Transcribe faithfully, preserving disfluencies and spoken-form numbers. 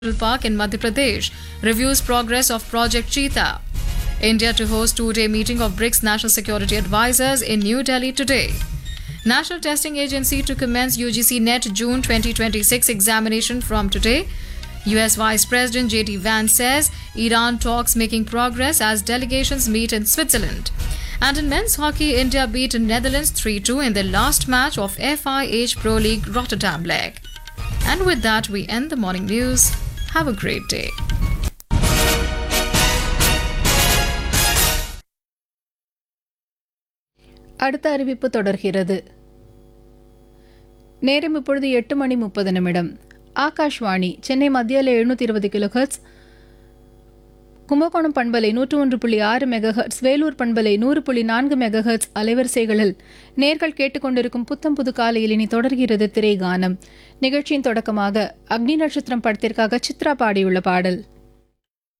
Park in Madhya Pradesh reviews progress of Project Cheetah. India to host two-day meeting of BRICS National Security Advisors in New Delhi today. National Testing Agency to commence U G C NET June twenty twenty-six examination from today. U S Vice President J D Vance says Iran talks making progress as delegations meet in Switzerland. And in men's hockey, India beat Netherlands three two in the last match of F I H Pro League Rotterdam leg. And with that, we end the morning news. Have a great day. அடுத்த அறிவிப்பு தொடர்கிறது. நேரம் இப்பொழுது எட்டு மணி முப்பது நிமிடம். ஆகாஷ்வாணி சென்னை மத்தியில் எழுநூற்றி இருபது கிலோஹெர்ட்ஸ், கும்பகோணம் பண்பலை நூற்று ஒன்று புள்ளி ஆறு மெகாஹெர்ட்ஸ், வேலூர் பண்பலை நூறு புள்ளி நான்கு மெகாஹெர்ட்ஸ் அலைவரிசைகளில் நேர்கள் கேட்டுக்கொண்டிருக்கும் புத்தம் புது காலையில் இனி தொடர்கிறது திரைகானம். நிகழ்ச்சியின் தொடக்கமாக அக்னி நட்சத்திரம் படத்திற்காக சித்ரா பாடியுள்ள பாடல்.